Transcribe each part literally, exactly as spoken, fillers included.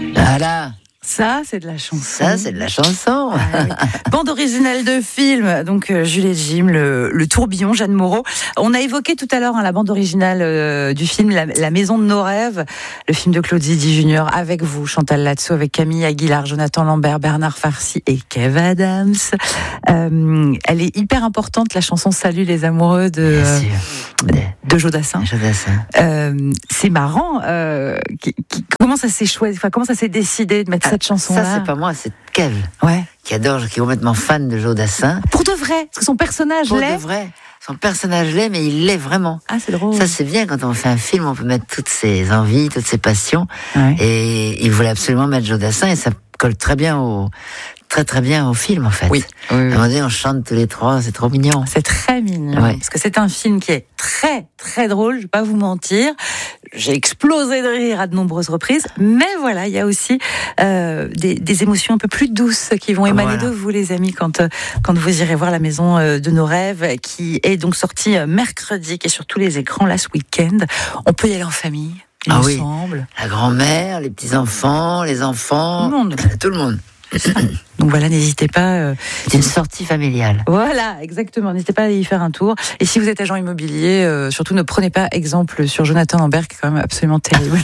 Voilà. Ça, c'est de la chanson. Ça, c'est de la chanson. Ah, oui. Bande originale de film, donc euh, Juliette Jim, le, le tourbillon, Jeanne Moreau. On a évoqué tout à l'heure hein, la bande originale euh, du film la, la Maison de nos rêves, le film de Claude Zidi Junior avec vous, Chantal Latsou, avec Camille Aguilar, Jonathan Lambert, Bernard Farcy et Kev Adams. Euh, elle est hyper importante, la chanson Salut les amoureux de, euh, de Jodassin. Jodassin. Euh, c'est marrant. Euh, qui, qui, comment ça s'est choisi, enfin, comment ça s'est décidé de mettre ah, cette chanson-là? Ça, c'est pas moi, c'est Kev. Ouais. Qui adore, qui est complètement fan de Jodassin. Pour de vrai, parce que son personnage Pour l'est. de vrai. Son personnage l'est, mais il l'est vraiment. Ah, c'est drôle. Ça, c'est bien quand on fait un film, on peut mettre toutes ses envies, toutes ses passions. Ouais. Et il voulait absolument mettre Jodassin et ça colle très bien au, très très bien au film, en fait. Oui. oui, oui. À un moment donné, on chante tous les trois, c'est trop mignon. C'est très mignon. Ouais. Parce que c'est un film qui est très, très drôle, je vais pas vous mentir. J'ai explosé de rire à de nombreuses reprises. Mais voilà, il y a aussi euh, des, des émotions un peu plus douces qui vont émaner voilà. de vous, les amis, quand, quand vous irez voir La Maison de nos rêves, qui est donc sortie mercredi, qui est sur tous les écrans, là, ce week-end. On peut y aller en famille, il ah me oui. semble. La grand-mère, les petits-enfants, les enfants. Tout le monde. Tout le monde. Donc voilà, n'hésitez pas. Euh, c'est une sortie familiale. Voilà, exactement. N'hésitez pas à y faire un tour. Et si vous êtes agent immobilier, euh, surtout ne prenez pas exemple sur Jonathan Lambert, qui est quand même absolument terrible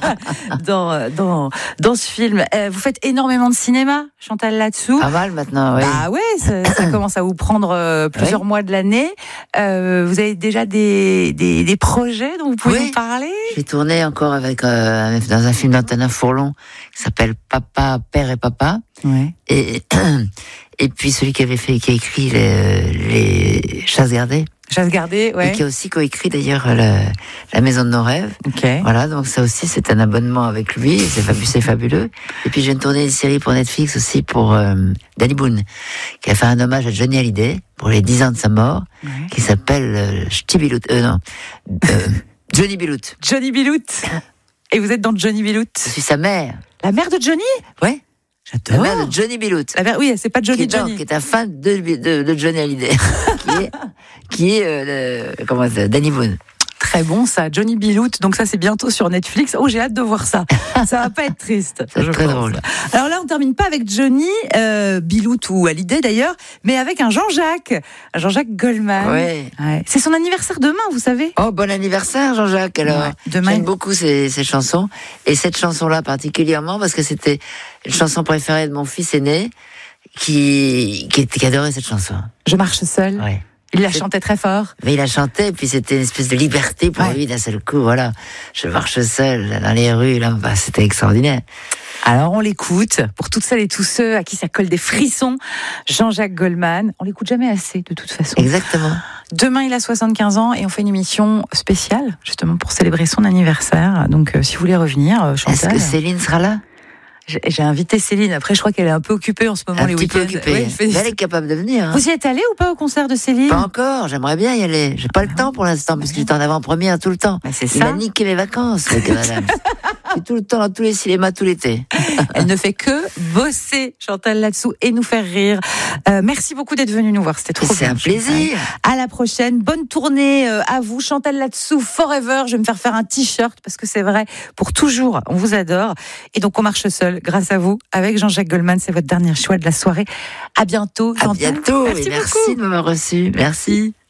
dans, dans, dans ce film. Euh, vous faites énormément de cinéma, Chantal Latsou. Pas mal maintenant, oui. Ah ouais, ça, ça commence à vous prendre euh, plusieurs oui. mois de l'année. Euh, vous avez déjà des, des, des projets dont vous pouvez oui. nous parler? J'ai tourné encore avec euh, dans un film d'Antonin Fourlon qui s'appelle Papa, Père et Papa. Ouais. Et, et puis celui qui avait fait, qui a écrit les, les Chasses gardées. Chasses gardées, ouais. Et qui a aussi coécrit d'ailleurs le, La Maison de nos rêves. Okay. Voilà, donc ça aussi c'est un abonnement avec lui, c'est fabuleux, c'est fabuleux. Et puis j'ai tourné une série pour Netflix aussi pour euh, Danny Boone, qui a fait un hommage à Johnny Hallyday pour les dix ans de sa mort, ouais. qui s'appelle euh, Ch'tibilout, euh, non, euh, Johnny Bilout. Johnny Bilout. Et vous êtes dans Johnny Bilout. Je suis sa mère. La mère de Johnny? Ouais. J'adore. La mère de Johnny Bilout. La mère, oui, c'est pas Johnny qui est, Johnny. Qui est un fan de, de, de Johnny Hallyday. qui est, qui est euh, le, comment ça, Danny Boone. Très bon ça, Johnny Bilout. Donc ça c'est bientôt sur Netflix. Oh j'ai hâte de voir ça. Ça va pas être triste. C'est très pense. drôle. Alors là on termine pas avec Johnny euh, Bilout ou Hallyday d'ailleurs, mais avec un Jean-Jacques, un Jean-Jacques Goldman. Ouais. ouais. C'est son anniversaire demain, vous savez. Oh bon anniversaire Jean-Jacques. Alors ouais. demain. J'aime beaucoup ces, ces chansons et cette chanson-là particulièrement parce que c'était une chanson préférée de mon fils aîné qui qui, qui adorait cette chanson. Je marche seul. Ouais. Il la chantait très fort. Mais il la chantait, et puis c'était une espèce de liberté pour ouais. lui d'un seul coup. Voilà, je marche seul dans les rues, là, bah, c'était extraordinaire. Alors on l'écoute, pour toutes celles et tous ceux à qui ça colle des frissons, Jean-Jacques Goldman. On l'écoute jamais assez, de toute façon. Exactement. Demain, il a soixante-quinze ans et on fait une émission spéciale, justement, pour célébrer son anniversaire. Donc, euh, si vous voulez revenir, Chantal... Est-ce que Céline sera là ? J'ai invité Céline. Après, je crois qu'elle est un peu occupée en ce moment, un les week-ends. Occupée. Ouais, fait... Elle est capable de venir. Hein. Vous y êtes allé ou pas au concert de Céline ? Pas encore. J'aimerais bien y aller. J'ai pas ah le temps pour l'instant, parce que j'étais en avant-première tout le temps. Bah, c'est Il ça. m'a niqué mes vacances, le madame. Je suis tout le temps dans tous les cinémas tout l'été. Elle ne fait que bosser, Chantal Latsou, et nous faire rire. Euh, merci beaucoup d'être venue nous voir. C'était trop C'est bien. C'est un plaisir. À la prochaine. Bonne tournée à vous, Chantal Latsou, forever. Je vais me faire faire un t-shirt parce que c'est vrai, pour toujours. On vous adore. Et donc, on marche seul grâce à vous. Avec Jean-Jacques Goldman, c'est votre dernier choix de la soirée. À bientôt. À bientôt. Merci, et merci de m'avoir reçu. Merci.